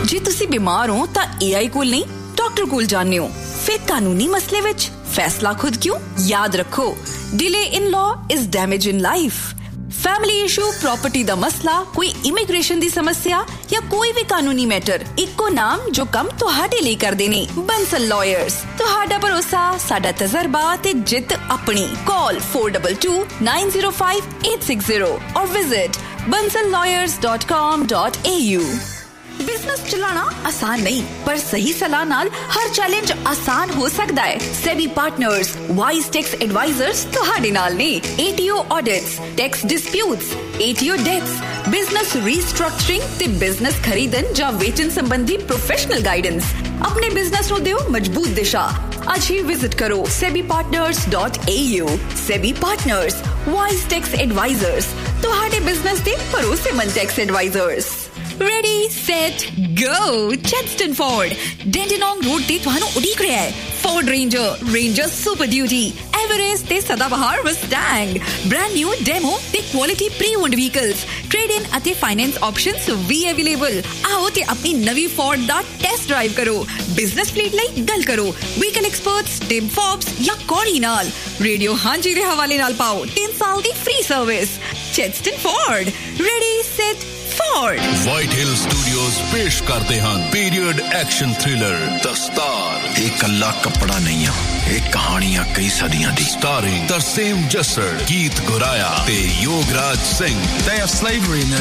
जे तुसी बीमार हो तां AI कोल नहीं डॉक्टर कोल जाने हो। फिर कानूनी मसले विच फैसला खुद क्यों? याद रखो, delay in law is damage in life. Family issue, property दा मसला, कोई इमिग्रेशन दी समस्या या कोई भी कानूनी मैटर, इक्को नाम जो कम तुहाडे लिए कर देने। बंसल लॉयर्स, तुहाडा भरोसा, साडा तजर्बा ते जित अपनी। कॉल 422905 और विजिट bansallawyers.com.au। बिजनेस चलाना आसान नहीं, पर सही सलाह नाल हर चैलेंज आसान हो सकता है। SEBI partners wise tax advisers तुहाडे नाल ने। ATO audits, tax disputes, ATO dates, business restructuring ते बिजनेस खरीदन या वेचन संबंधी प्रोफेशनल गाइडेंस। अपने बिजनेस को दियो मजबूत दिशा। आज ही विजिट करो sebipartners.au। SEBI partners wise tax advisers, तुहाडे बिजनेस दे भरोसेमंद tax advisers. Ready, set, go! Chadstone Ford, Dandenong Road ते तुहानू उड़ीक रहा है। Ford Ranger, Ranger Super Duty, Everest ते सदाबहार Mustang, brand new demo ते quality pre-owned vehicles, trade-in अते finance options भी available। आओ ते अपनी नवी Ford दा test drive करो। Business fleet लई गल करो। Vehicle experts Tim Forbes या Corey नाल। Radio हांजी दे हवाले नाल पाओ 3 साल दी free service। Chadstone Ford, ready, set, Ford। White Hill Studios पेश करते हैं period action thriller the star. एक कल्ला कपड़ा नहीं है, एक कहानियां कई सदियां दी। Starring तरसेम जसर, गीत गुराया ते Yograj Singh. They have slavery in their